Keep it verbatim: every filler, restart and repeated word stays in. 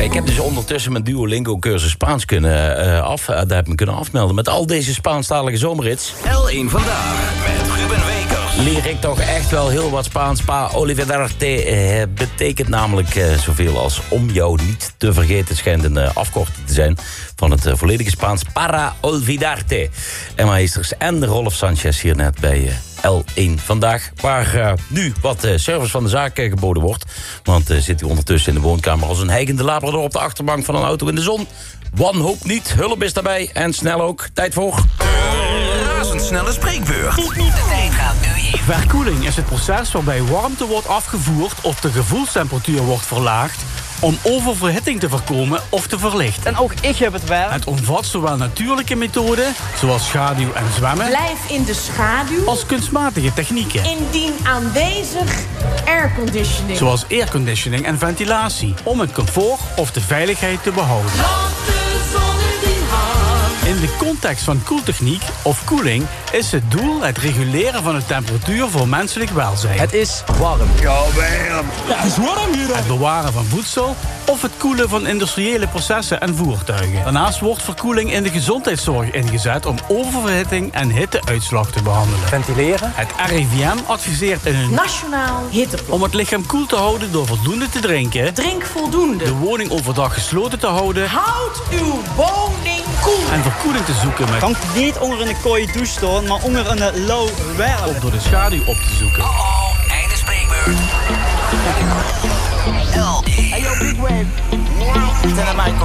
Ik heb dus ondertussen mijn Duolingo-cursus Spaans kunnen, uh, af, uh, daar heb ik me kunnen afmelden. Met al deze Spaanstalige zomerhits. L één Vandaag met Ruben Wekers. Leer ik toch echt wel heel wat Spaans. Pa olvidarte eh, betekent namelijk eh, zoveel als om jou niet te vergeten. Schijnt een uh, afkorting te zijn van het uh, volledige Spaans. Para olvidarte. En meesters en Rolf Sanchez hier net bij uh, L één Vandaag. Waar uh, nu wat uh, service van de zaak uh, geboden wordt. Want uh, zit u ondertussen in de woonkamer als een hijgende labrador op de achterbank van een auto in de zon. Wanhoop niet, hulp is daarbij en snel ook. Tijd voor... Razendsnelle spreekbeurt. De tijd gaat nu in. Verkoeling is het proces waarbij warmte wordt afgevoerd of de gevoelstemperatuur wordt verlaagd om oververhitting te voorkomen of te verlichten. En ook ik heb het wel. Het omvat zowel natuurlijke methoden, zoals schaduw en zwemmen, Blijf in de schaduw. als kunstmatige technieken, Indien aanwezig, airconditioning. zoals airconditioning en ventilatie, om het comfort of de veiligheid te behouden. In de context van koeltechniek of koeling is het doel het reguleren van de temperatuur voor menselijk welzijn. Het is warm. Ja, het is warm hier. Het bewaren van voedsel of het koelen van industriële processen en voertuigen. Daarnaast wordt verkoeling in de gezondheidszorg ingezet om oververhitting en hitteuitslag te behandelen. Ventileren. Het R I V M adviseert in een Nationaal hitteplan. om het lichaam koel te houden door voldoende te drinken, Drink voldoende. de woning overdag gesloten te houden Houd uw woning koel. en verkoeling te zoeken met Kan niet onder in de kooi douche staan, maar onder een low werp. of door de schaduw op te zoeken. Oh, einde spreekbeurt. L één. Hey yo, big wave. Tell them I